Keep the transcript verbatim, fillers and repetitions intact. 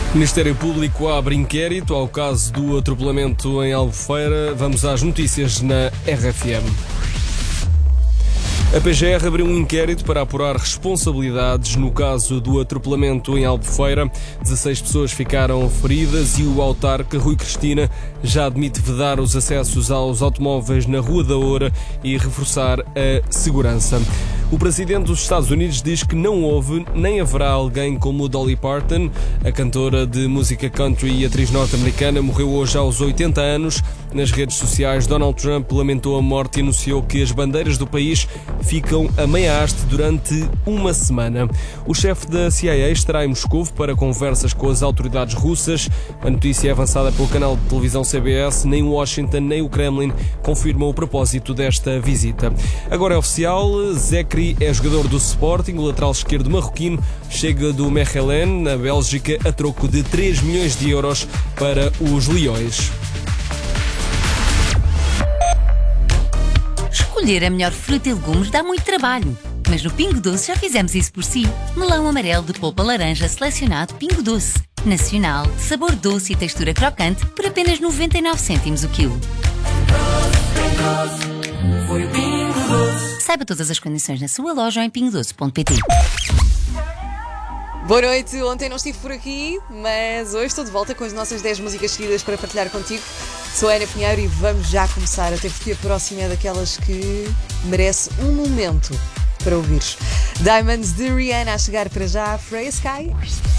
O Ministério Público abre inquérito ao caso do atropelamento em Albufeira. Vamos às notícias na R F M. A P G R abriu um inquérito para apurar responsabilidades no caso do atropelamento em Albufeira. dezasseis pessoas ficaram feridas e o autarca Rui Cristina já admite vedar os acessos aos automóveis na Rua da Oura e reforçar a segurança. O presidente dos Estados Unidos diz que não houve nem haverá alguém como Dolly Parton. A cantora de música country e atriz norte-americana morreu hoje aos oitenta anos. Nas redes sociais, Donald Trump lamentou a morte e anunciou que as bandeiras do país ficam a meia haste durante uma semana. O chefe da C I A estará em Moscou para conversas com as autoridades russas. A notícia é avançada pelo canal de televisão C B S. Nem Washington nem o Kremlin confirmam o propósito desta visita. Agora é oficial, Zekri é jogador do Sporting. O lateral esquerdo marroquino chega do Mechelen, na Bélgica, a troco de três milhões de euros para os Leões. Escolher a melhor fruta e legumes dá muito trabalho, mas no Pingo Doce já fizemos isso por si. Melão amarelo de polpa laranja selecionado Pingo Doce. Nacional, sabor doce e textura crocante por apenas noventa e nove cêntimos o quilo. Foi o Pingo Doce. Saiba todas as condições na sua loja ou em pingo doce ponto pt. Boa noite, ontem não estive por aqui, mas hoje estou de volta com as nossas dez músicas seguidas para partilhar contigo. Sou a Ana Pinheiro e vamos já começar, até porque a próxima é daquelas que merece um momento para ouvires. Diamonds de Rihanna a chegar para já, Freya Sky.